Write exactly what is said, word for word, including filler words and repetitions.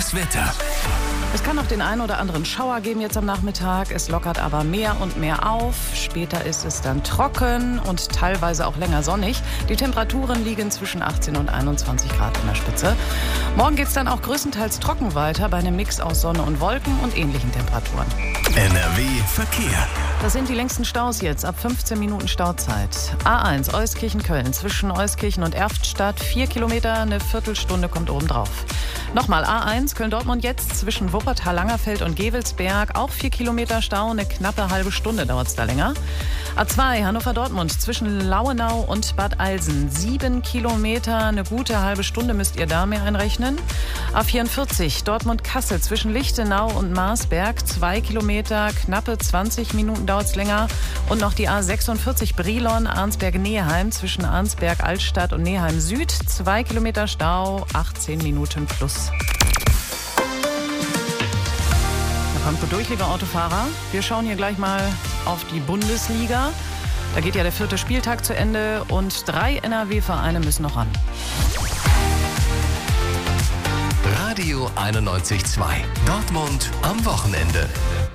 Das Wetter. Es kann noch den einen oder anderen Schauer geben jetzt am Nachmittag. Es lockert aber mehr und mehr auf. Später ist es dann trocken und teilweise auch länger sonnig. Die Temperaturen liegen zwischen achtzehn und einundzwanzig Grad in der Spitze. Morgen geht es dann auch größtenteils trocken weiter bei einem Mix aus Sonne und Wolken und ähnlichen Temperaturen. N R W Verkehr. Das sind die längsten Staus jetzt, ab fünfzehn Minuten Stauzeit. A eins Euskirchen-Köln zwischen Euskirchen und Erftstadt, vier Kilometer, eine Viertelstunde kommt obendrauf. Nochmal A eins Köln-Dortmund jetzt zwischen Wuppertal-Langerfeld und Gevelsberg, auch vier Kilometer Stau, eine knappe halbe Stunde dauert es da länger. A zwei Hannover-Dortmund zwischen Lauenau und Bad Eilsen, sieben Kilometer, eine gute halbe Stunde müsst ihr da mehr einrechnen. A vierundvierzig Dortmund-Kassel zwischen Lichtenau und Marsberg, zwei Kilometer, knappe zwanzig Minuten dauert es länger. Und noch die A sechsundvierzig Brilon, Arnsberg-Neheim zwischen Arnsberg-Altstadt und Neheim Süd, zwei Kilometer Stau, achtzehn Minuten plus. Kommt gut durch, liebe Autofahrer. Wir schauen hier gleich mal auf die Bundesliga. Da geht ja der vierte Spieltag zu Ende und drei N R W-Vereine müssen noch ran. Radio einundneunzig Komma zwei. Dortmund am Wochenende.